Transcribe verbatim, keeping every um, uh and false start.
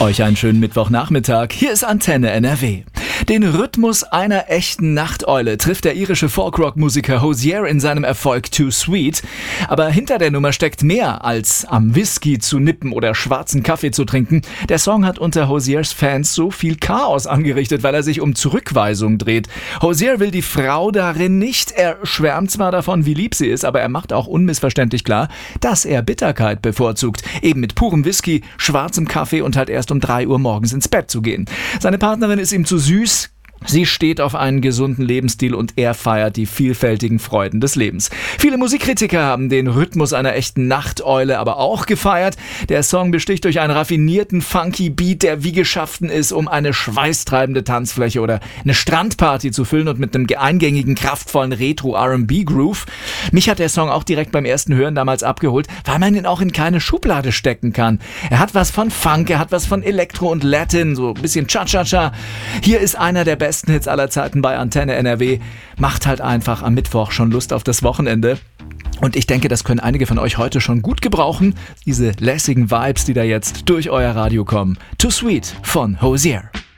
Euch einen schönen Mittwochnachmittag. Hier ist Antenne N R W. Den Rhythmus einer echten Nachteule trifft der irische Folkrock-Musiker Hozier in seinem Erfolg Too Sweet. Aber hinter der Nummer steckt mehr als am Whisky zu nippen oder schwarzen Kaffee zu trinken. Der Song hat unter Hoziers Fans so viel Chaos angerichtet, weil er sich um Zurückweisung dreht. Hozier will die Frau darin nicht. Er schwärmt zwar davon, wie lieb sie ist, aber er macht auch unmissverständlich klar, dass er Bitterkeit bevorzugt. Eben mit purem Whisky, schwarzem Kaffee und halt erst um drei Uhr morgens ins Bett zu gehen. Seine Partnerin ist ihm zu süß. Sie steht auf einen gesunden Lebensstil und er feiert die vielfältigen Freuden des Lebens. Viele Musikkritiker haben den Rhythmus einer echten Nachteule aber auch gefeiert. Der Song besticht durch einen raffinierten, funky Beat, der wie geschaffen ist, um eine schweißtreibende Tanzfläche oder eine Strandparty zu füllen und mit einem eingängigen, kraftvollen Retro-R and B-Groove. Mich hat der Song auch direkt beim ersten Hören damals abgeholt, weil man ihn auch in keine Schublade stecken kann. Er hat was von Funk, er hat was von Elektro und Latin, so ein bisschen Cha-Cha-Cha. Hier ist einer der besten Hits aller Zeiten bei Antenne N R W. Macht halt einfach am Mittwoch schon Lust auf das Wochenende. Und ich denke, das können einige von euch heute schon gut gebrauchen. Diese lässigen Vibes, die da jetzt durch euer Radio kommen. Too Sweet von Hozier.